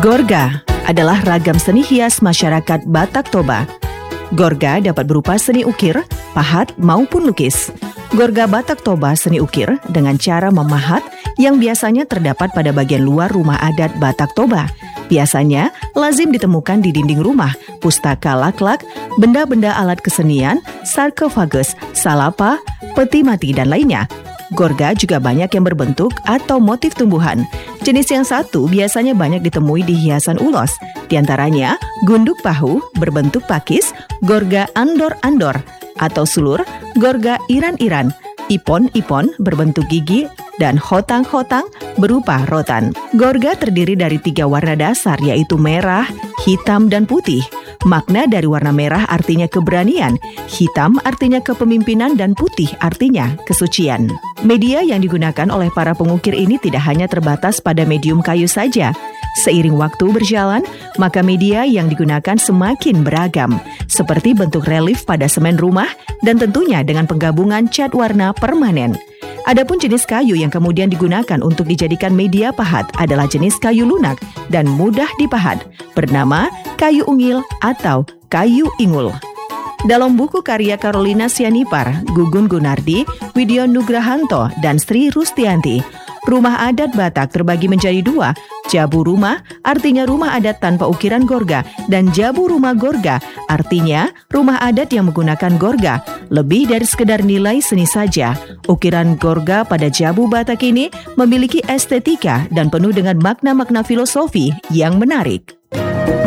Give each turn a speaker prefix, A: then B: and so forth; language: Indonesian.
A: Gorga adalah ragam seni hias masyarakat Batak Toba. Gorga dapat berupa seni ukir, pahat maupun lukis. Gorga Batak Toba seni ukir dengan cara memahat yang biasanya terdapat pada bagian luar rumah adat Batak Toba. Biasanya lazim ditemukan di dinding rumah, pustaka lak-lak, benda-benda alat kesenian, sarkofagus, salapa, peti mati, dan lainnya. Gorga juga banyak yang berbentuk atau motif tumbuhan. Jenis yang satu biasanya banyak ditemui di hiasan ulos. Di antaranya gunduk pahu berbentuk pakis, gorga andor-andor atau sulur, gorga iran-iran, ipon-ipon berbentuk gigi, dan hotang-hotang berupa rotan. Gorga terdiri dari 3 warna dasar, yaitu merah, hitam, dan putih. Makna dari warna merah artinya keberanian, hitam artinya kepemimpinan, dan putih artinya kesucian. Media yang digunakan oleh para pengukir ini tidak hanya terbatas pada medium kayu saja. Seiring waktu berjalan, maka media yang digunakan semakin beragam, seperti bentuk relief pada semen rumah dan tentunya dengan penggabungan cat warna permanen. Adapun jenis kayu yang kemudian digunakan untuk dijadikan media pahat adalah jenis kayu lunak dan mudah dipahat, bernama kayu ungil atau kayu ingul. Dalam buku karya Carolina Sianipar, Gugun Gunardi, Widyo Nugrahanto, dan Sri Rustianti, rumah adat Batak terbagi menjadi 2, jabu rumah artinya rumah adat tanpa ukiran gorga, dan jabu rumah gorga artinya rumah adat yang menggunakan gorga. Lebih dari sekedar nilai seni saja, ukiran gorga pada jabu Batak ini memiliki estetika dan penuh dengan makna-makna filosofi yang menarik.